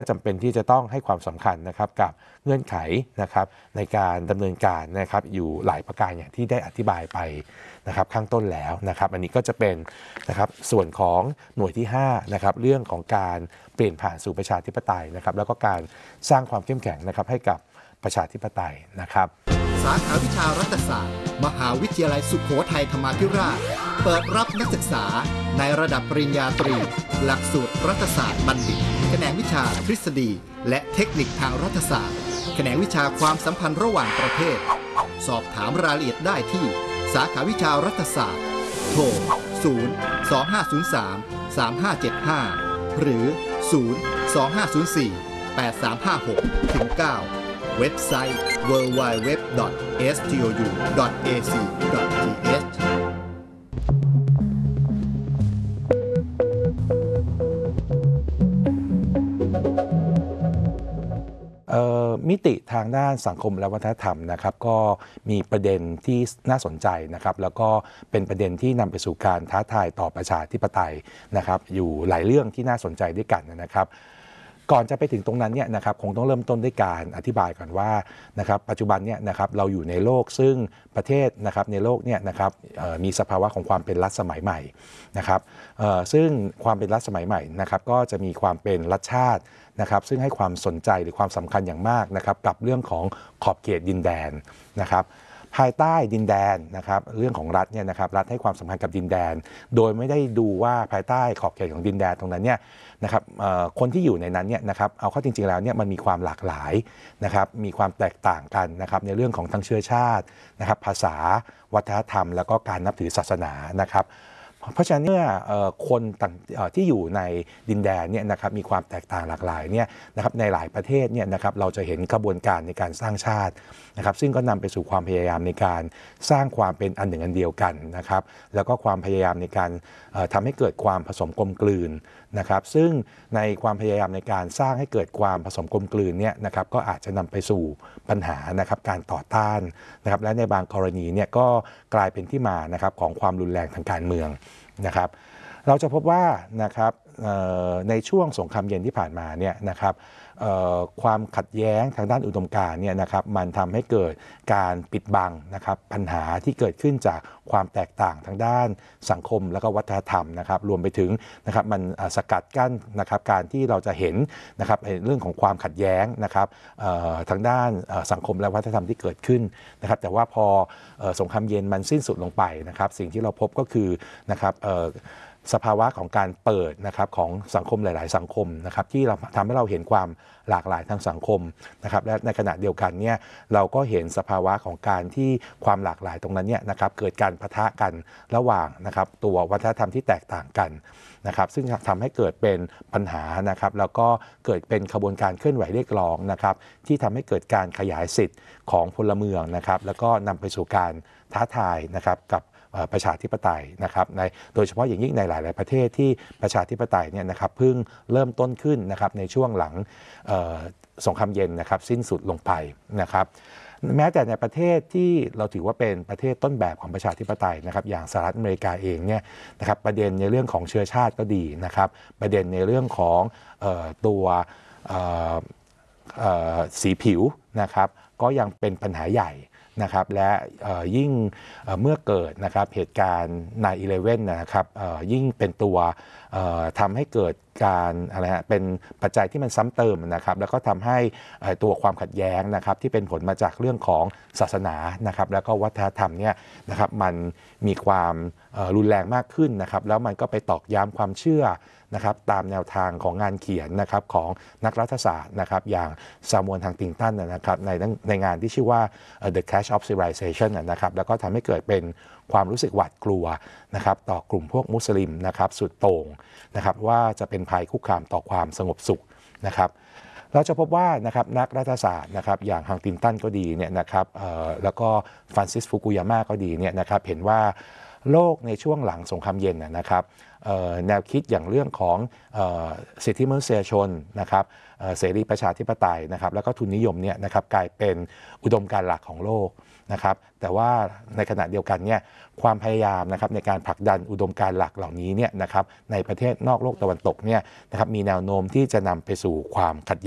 จำเป็นที่จะต้องให้ความสำคัญนะครับกับเงื่อนไขนะครับในการดำเนินการนะครับอยู่หลายประการอย่างที่ได้อธิบายไปนะครับข้างต้นแล้วนะครับอันนี้ก็จะเป็นนะครับส่วนของหน่วยที่5นะครับเรื่องของการเปลี่ยนผ่านสู่ประชาธิปไตยนะครับแล้วก็การสร้างความเข้มแข็งนะครับให้กับประชาธิปไตยนะครับสาขาวิชารัฐศาสตร์มหาวิทยาลัยสุโขทัยธรรมาธิราชเปิดรับนักศึกษาในระดับปริญญาตรีหลักสูตรรัฐศาสตร์บัณฑิตแขนงวิชาทฤษฎีและเทคนิคทางรัฐศาสตร์แขนงวิชาความสัมพันธ์ระหว่างประเทศสอบถามรายละเอียดได้ที่สาขาวิชารัฐศาสตร์โทร 025033575 หรือ 025048356-9 เว็บไซต์ www.stou.ac.th มิติทางด้านสังคมและวัฒนธรรมนะครับก็มีประเด็นที่น่าสนใจนะครับแล้วก็เป็นประเด็นที่นำไปสู่การท้าทายต่อประชาธิปไตยนะครับอยู่หลายเรื่องที่น่าสนใจด้วยกันนะครับก่อนจะไปถึงตรงนั้นเนี่ยนะครับคงต้องเริ่มต้นด้วยการอธิบายก่อนว่านะครับปัจจุบันเนี่ยนะครับเราอยู่ในโลกซึ่งประเทศนะครับในโลกเนี่ยนะครับมีสภาวะของความเป็นรัฐสมัยใหม่นะครับซึ่งความเป็นรัฐสมัยใหม่นะครับก็จะมีความเป็นรัฐชาตินะครับซึ่งให้ความสนใจหรือความสำคัญอย่างมากนะครับกับเรื่องของขอบเขตดินแดนนะครับภายใต้ดินแดนนะครับเรื่องของรัฐเนี่ยนะครับรัฐให้ความสำคัญกับดินแดนโดยไม่ได้ดูว่าภายใต้ขอบเขตของดินแดนตรงนั้นเนี่ยนะครับคนที่อยู่ในนั้นเนี่ยนะครับเอาเข้าจริงๆแล้วเนี่ยมันมีความหลากหลายนะครับมีความแตกต่างกันนะครับในเรื่องของทั้งเชื้อชาตินะครับภาษาวัฒนธรรมแล้วก็การนับถือศาสนานะครับเพราะฉะนั้นเมื่อคนต่างที่อยู่ในดินแดนเนี่ยนะครับมีความแตกต่างหลากหลายเนี่ยนะครับในหลายประเทศเนี่ยนะครับเราจะเห็นกระบวนการในการสร้างชาตินะครับซึ่งก็นำไปสู่ความพยายามในการสร้างความเป็นอันหนึ่งอันเดียวกันนะครับแล้วก็ความพยายามในการทำให้เกิดความผสมกลมกลืนนะครับซึ่งในความพยายามในการสร้างให้เกิดความผสมกลมกลืนเนี่ยนะครับก็อาจจะนำไปสู่ปัญหานะครับการต่อต้านนะครับและในบางกรณีเนี่ยก็กลายเป็นที่มานะครับของความรุนแรงทางการเมืองนะครับเราจะพบว่านะครับในช่วงสงครามเย็นที่ผ่านมาเนี่ยนะครับความขัดแย้งทางด้านอุดมการณ์เนี่ยนะครับมันทำให้เกิดการปิดบังนะครับปัญหาที่เกิดขึ้นจากความแตกต่างทางด้านสังคมและก็วัฒนธรรมนะครับรวมไปถึงนะครับมันสกัดกั้นนะครับการที่เราจะเห็นนะครับเรื่องของความขัดแย้งนะครับทางด้านสังคมและวัฒนธรรมที่เกิดขึ้นนะครับแต่ว่าพอสงครามเย็นมันสิ้นสุดลงไปนะครับสิ่งที่เราพบก็คือนะครับสภาวะของการเปิดนะครับของสังคมหลายๆสังคมนะครับที่เราทำให้เราเห็นความหลากหลายทางสังคมนะครับและในขณะเดียวกันเนี่ยเราก็เห็นสภาวะของการที่ความหลากหลายตรงนั้นเนี่ยนะครับเกิดการปะทะกันระหว่างนะครับตัววัฒนธรรมที่แตกต่างกันนะครับซึ่งทำให้เกิดเป็นปัญหานะครับแล้วก็เกิดเป็นขบวนการเคลื่อนไหวเรียกร้องนะครับที่ทำให้เกิดการขยายสิทธิ์ของพลเมืองนะครับแล้วก็นำไปสู่การท้าทายนะครับกับประชาธิปไตยนะครับโดยเฉพาะอย่างยิ่งในหลายๆประเทศที่ประชาธิปไตยเนี่ยนะครับเพิ่งเริ่มต้นขึ้นนะครับในช่วงหลังสงครามเย็นนะครับสิ้นสุดลงไปนะครับแม้แต่ในประเทศที่เราถือว่าเป็นประเทศต้นแบบของประชาธิปไตยนะครับอย่างสหรัฐอเมริกาเองเนี่ยนะครับประเด็นในเรื่องของเชื้อชาติก็ดีนะครับประเด็นในเรื่องของตัวสีผิวนะครับก็ยังเป็นปัญหาใหญ่นะครับและยิ่งเมื่อเกิดนะครับเหตุการณ์ 9/11 นะครับยิ่งเป็นตัวทำให้เกิดการอะไรฮะเป็นปัจจัยที่มันซ้ำเติมนะครับแล้วก็ทำให้ตัวความขัดแย้งนะครับที่เป็นผลมาจากเรื่องของศาสนานะครับแล้วก็วัฒนธรรมเนี่ยนะครับมันมีความรุนแรงมากขึ้นนะครับแล้วมันก็ไปตอกย้ำความเชื่อนะครับตามแนวทางของงานเขียนนะครับของนักรัฐศาสตร์นะครับอย่างซามวนฮังติงตันนะครับในงานที่ชื่อว่า The Clash of Civilization นะครับแล้วก็ทำให้เกิดเป็นความรู้สึกหวาดกลัวนะครับต่อกลุ่มพวกมุสลิมนะครับสุดโต่งนะครับว่าจะเป็นภัยคุกคามต่อความสงบสุขนะครับเราจะพบว่านะครับนักรัฐศาสตร์นะครับอย่างฮังติงตันก็ดีเนี่ยนะครับแล้วก็ฟรานซิสฟุกุยาม่าก็ดีเนี่ยนะครับเห็นว่าโลกในช่วงหลังสงครามเย็นนะครับแนวคิดอย่างเรื่องของสิทธิมนุษยชนนะครับเสรีประชาธิปไตยนะครับแล้วก็ทุนนิยมเนี่ยนะครับกลายเป็นอุดมการณ์หลักของโลกนะครับแต่ว่าในขณะเดียวกันเนี่ยความพยายามนะครับในการผลักดันอุดมการณ์หลักเหล่านี้เนี่ยนะครับในประเทศนอกโลกตะวันตกเนี่ยนะครับมีแนวโน้มที่จะนำไปสู่ความขัด